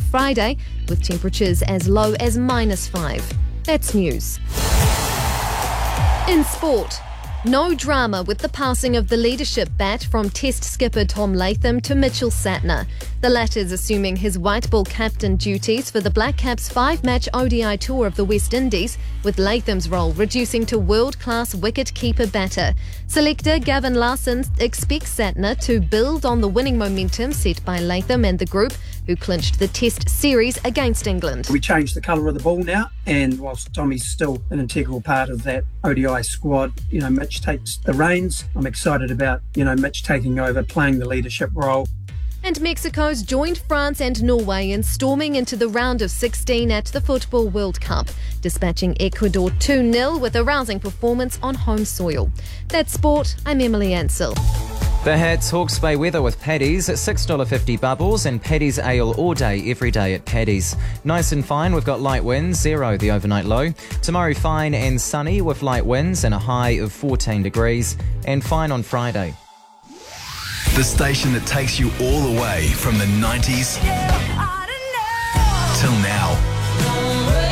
Friday, with temperatures as low as -5. That's news. In sport, no drama with the passing of the leadership bat from Test skipper Tom Latham to Mitchell Santner. The latter's assuming his white ball captain duties for the Black Caps' 5-match ODI tour of the West Indies, with Latham's role reducing to world-class wicket-keeper batter. Selector Gavin Larson expects Santner to build on the winning momentum set by Latham and the group, who clinched the Test series against England. We changed the colour of the ball now, and whilst Tommy's still an integral part of that ODI squad, Mitch takes the reins. I'm excited about, Mitch taking over, playing the leadership role. And Mexico's joined France and Norway in storming into the round of 16 at the Football World Cup, dispatching Ecuador 2-0 with a rousing performance on home soil. That's sport. I'm Emily Ansell. The Hats Hawke's Bay weather with Paddy's at $6.50 bubbles and Paddy's ale all day, every day at Paddy's. Nice and fine, we've got light winds, 0 the overnight low. Tomorrow fine and sunny with light winds and a high of 14 degrees. And fine on Friday. The station that takes you all the way from the 90s till now.